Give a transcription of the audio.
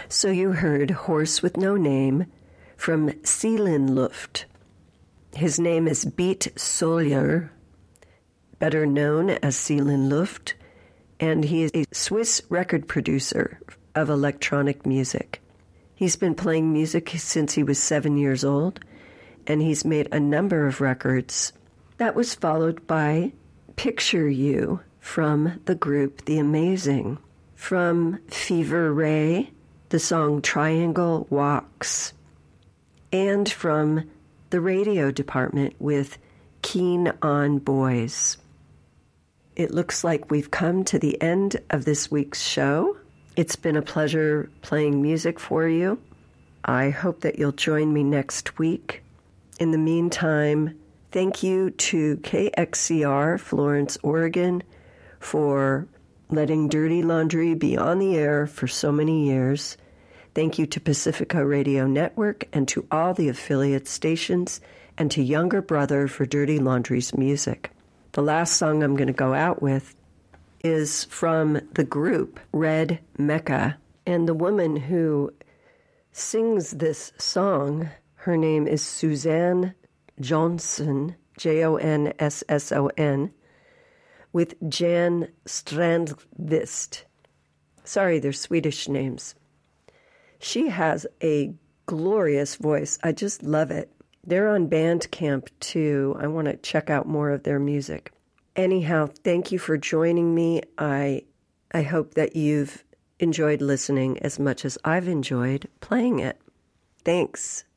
So you heard Horse with No Name from Seelenluft. His name is Beat Solier, better known as Seelenluft, and he is a Swiss record producer of electronic music. He's been playing music since he was 7 years old, and he's made a number of records. That was followed by Picture You from the group The Amazing. From Fever Ray, the song Triangle Walks. And from the radio department with Keen on Boys. It looks like we've come to the end of this week's show. It's been a pleasure playing music for you. I hope that you'll join me next week. In the meantime, thank you to KXCR Florence, Oregon, for letting Dirty Laundry be on the air for so many years. Thank you to Pacifica Radio Network and to all the affiliate stations, and to Younger Brother for Dirty Laundry's music. The last song I'm going to go out with is from the group Red Mecca, and the woman who sings this song, her name is Suzanne Jonsson, Jonsson, with Jan Strandvist. Sorry, they're Swedish names. She has a glorious voice. I just love it. They're on Bandcamp, too. I want to check out more of their music. Anyhow, thank you for joining me. I hope that you've enjoyed listening as much as I've enjoyed playing it. Thanks.